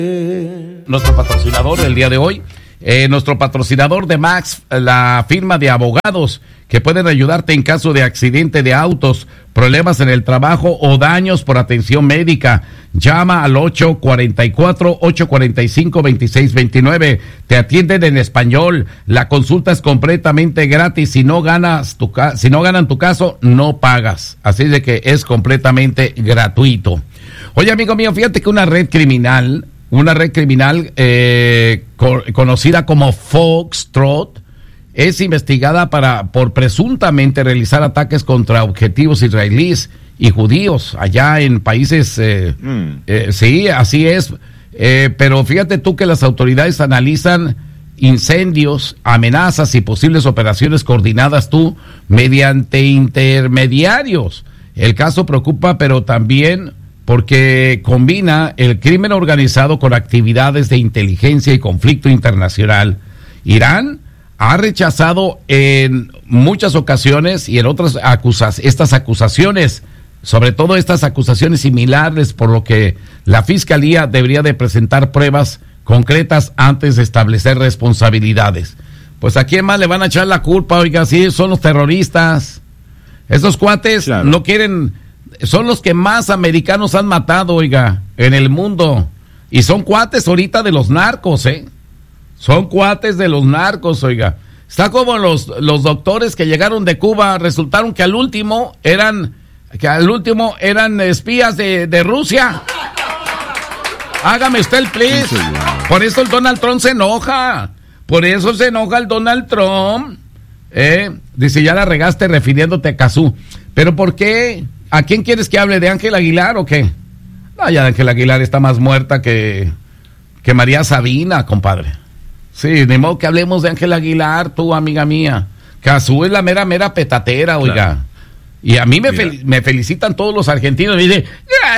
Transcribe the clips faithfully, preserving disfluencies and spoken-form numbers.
Nuestro patrocinador del día de hoy, eh, nuestro patrocinador de Max, la firma de abogados que pueden ayudarte en caso de accidente de autos, problemas en el trabajo o daños por atención médica. Llama al ocho cuatro cuatro, ocho cuatro cinco, dos seis dos nueve. Te atienden en español. La consulta es completamente gratis. Si no ganas tu ca- si no ganan tu caso, no pagas. Así de que es completamente gratuito. Oye, amigo mío, fíjate que una red criminal, una red criminal eh, co- conocida como Foxtrot, es investigada para por presuntamente realizar ataques contra objetivos israelíes y judíos allá en países, eh, mm. eh, sí, así es, eh, pero fíjate tú que las autoridades analizan incendios, amenazas y posibles operaciones coordinadas tú mediante intermediarios. El caso preocupa, pero también porque combina el crimen organizado con actividades de inteligencia y conflicto internacional. Irán ha rechazado en muchas ocasiones y en otras acusas, estas acusaciones, sobre todo estas acusaciones similares, por lo que la Fiscalía debería de presentar pruebas concretas antes de establecer responsabilidades. Pues ¿a quién más le van a echar la culpa? Oiga, sí, son los terroristas. Esos cuates claro. no quieren, son los que más americanos han matado, oiga, en el mundo. Y son cuates ahorita de los narcos, ¿eh? Son cuates de los narcos, oiga. Está como los, los doctores que llegaron de Cuba, resultaron que al último eran, que al último eran espías de, de Rusia. Hágame usted el please. Sí, por eso el Donald Trump se enoja. Por eso se enoja el Donald Trump. Eh, dice, ya la regaste refiriéndote a Cazú. ¿Pero por qué? ¿A quién quieres que hable? ¿De Ángel Aguilar o qué? No, ya Ángel Aguilar está más muerta que, que María Sabina, compadre. Sí, ni modo que hablemos de Ángel Aguilar, tú, amiga mía. Cazú es la mera, mera petatera, oiga. Claro. Y a mí me, fel- me felicitan todos los argentinos. Me dicen,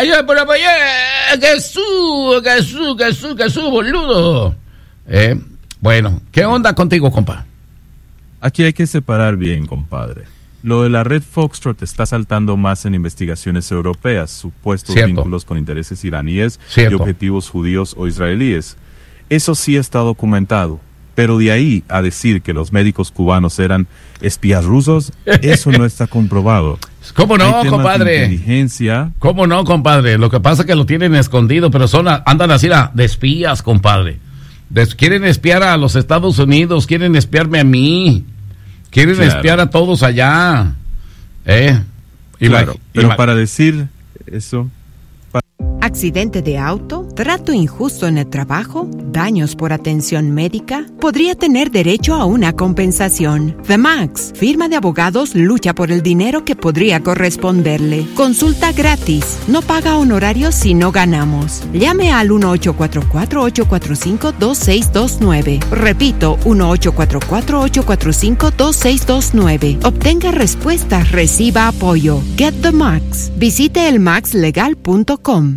Cazú, Cazú, Cazú, Cazú, boludo. Eh, bueno, ¿qué onda contigo, compa? Aquí hay que separar bien, compadre. Lo de la red Foxtrot está saltando más en investigaciones europeas, supuestos Cierto. vínculos con intereses iraníes Cierto. y objetivos judíos o israelíes. Eso sí está documentado, pero de ahí a decir que los médicos cubanos eran espías rusos, eso no está comprobado. ¿Cómo no, compadre? Inteligencia. ¿Cómo no, compadre? Lo que pasa es que lo tienen escondido, pero son andan así de espías, compadre. Des, quieren espiar a los Estados Unidos, quieren espiarme a mí, quieren claro. espiar a todos allá. ¿Eh? Claro, pero para decir eso... ¿Accidente de auto? ¿Trato injusto en el trabajo? ¿Daños por atención médica? Podría tener derecho a una compensación. The Max, firma de abogados, lucha por el dinero que podría corresponderle. Consulta gratis. No paga honorarios si no ganamos. Llame al uno ocho cuatro cuatro, ocho cuatro cinco, dos seis dos nueve. Repito, uno ocho cuatro cuatro, ocho cuatro cinco, dos seis dos nueve. Obtenga respuestas, reciba apoyo. Get the Max. Visite el max legal punto com.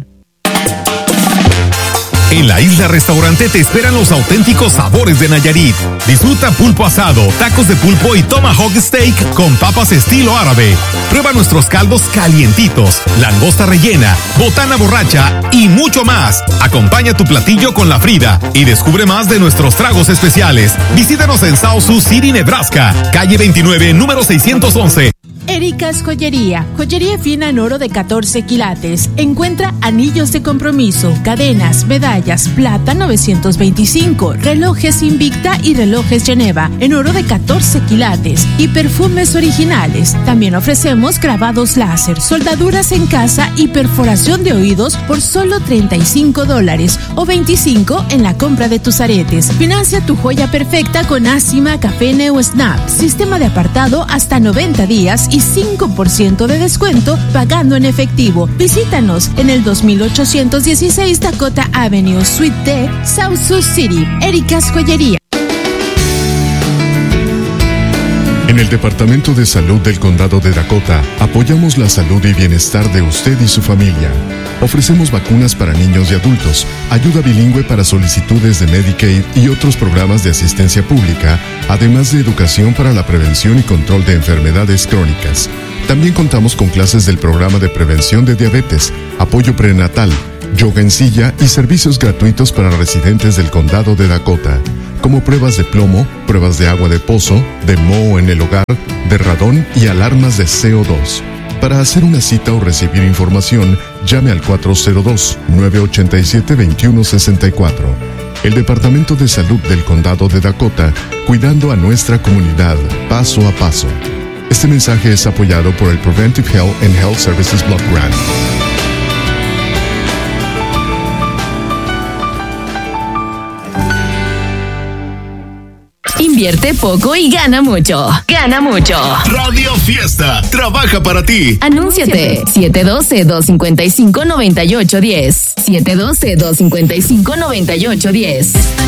En la Isla Restaurante te esperan los auténticos sabores de Nayarit. Disfruta pulpo asado, tacos de pulpo y tomahawk steak con papas estilo árabe. Prueba nuestros caldos calientitos, langosta rellena, botana borracha y mucho más. Acompaña tu platillo con la Frida y descubre más de nuestros tragos especiales. Visítanos en South Sioux City, Nebraska, calle veintinueve, número seiscientos once. Erika's Joyería, joyería fina en oro de catorce quilates. Encuentra anillos de compromiso, cadenas, medallas, plata novecientos veinticinco, relojes Invicta y relojes Geneva en oro de catorce quilates y perfumes originales. También ofrecemos grabados láser, soldaduras en casa y perforación de oídos por solo treinta y cinco dólares o veinticinco en la compra de tus aretes. Financia tu joya perfecta con Acima, Café Neo Snap, sistema de apartado hasta noventa días y cinco por ciento de descuento pagando en efectivo. Visítanos en el dos mil ochocientos dieciséis Dakota Avenue, Suite D, South Sioux City. Erika's Joyería. En el Departamento de Salud del Condado de Dakota, apoyamos la salud y bienestar de usted y su familia. Ofrecemos vacunas para niños y adultos, ayuda bilingüe para solicitudes de Medicaid y otros programas de asistencia pública, además de educación para la prevención y control de enfermedades crónicas. También contamos con clases del programa de prevención de diabetes, apoyo prenatal, yoga en silla y servicios gratuitos para residentes del condado de Dakota, como pruebas de plomo, pruebas de agua de pozo, de moho en el hogar, de radón y alarmas de C O dos. Para hacer una cita o recibir información, llame al cuatro cero dos, nueve ocho siete, dos uno seis cuatro. El Departamento de Salud del Condado de Dakota, cuidando a nuestra comunidad paso a paso. Este mensaje es apoyado por el Preventive Health and Health Services Block Grant. Invierte poco y gana mucho. Gana mucho. Radio Fiesta trabaja para ti. Anúnciate. siete uno dos, dos cinco cinco, nueve ocho uno cero. siete uno dos, dos cinco cinco, nueve ocho uno cero.